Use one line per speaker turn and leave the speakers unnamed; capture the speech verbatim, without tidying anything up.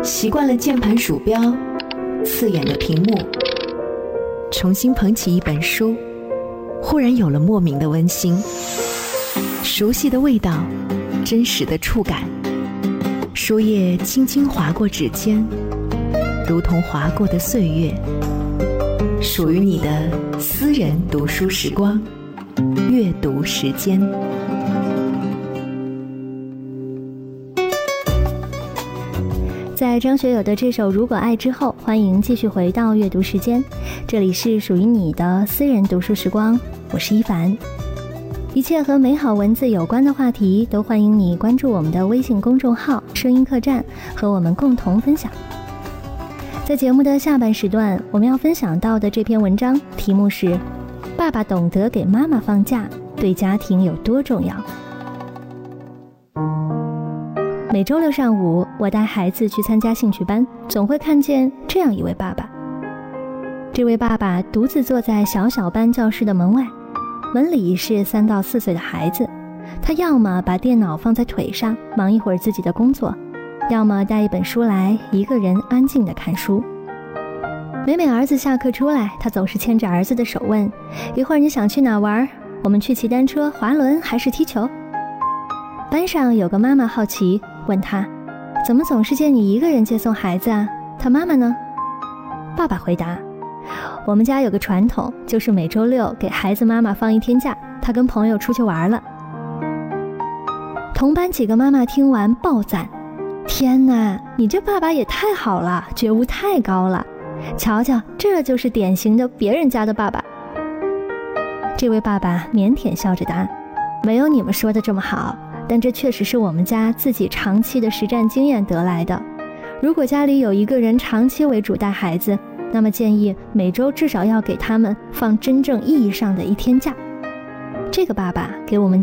习惯了键盘鼠标，刺眼的屏幕，重新捧起一本书，忽然有了莫名的温馨。熟悉的味道，真实的触感，书页轻轻划过指尖，如同划过的岁月。属于你的私人读书时光，阅读时间。
在张学友的这首《如果爱》之后，欢迎继续回到阅读时间，这里是属于你的私人读书时光，我是一凡。一切和美好文字有关的话题，都欢迎你关注我们的微信公众号声音客栈，和我们共同分享。在节目的下半时段，我们要分享到的这篇文章题目是爸爸懂得给妈妈放假，对家庭有多重要。每周六上午，我带孩子去参加兴趣班，总会看见这样一位爸爸。这位爸爸独自坐在小小班教室的门外，门里是三到四岁的孩子，他要么把电脑放在腿上，忙一会儿自己的工作，要么带一本书来，一个人安静地看书。每每儿子下课出来，他总是牵着儿子的手问：一会儿你想去哪玩？我们去骑单车、滑轮还是踢球？班上有个妈妈好奇问他：怎么总是见你一个人接送孩子啊？他妈妈呢？爸爸回答：我们家有个传统，就是每周六给孩子妈妈放一天假，他跟朋友出去玩了。同班几个妈妈听完爆赞：天哪，你这爸爸也太好了，觉悟太高了，瞧瞧，这就是典型的别人家的爸爸。这位爸爸腼腆笑着答：没有你们说的这么好，但这确实是我们家自己长期的实战经验得来的。如果家里有一个人长期为主带孩子，那么建议每周至少要给他们放真正意义上的一天假。这个爸爸给我们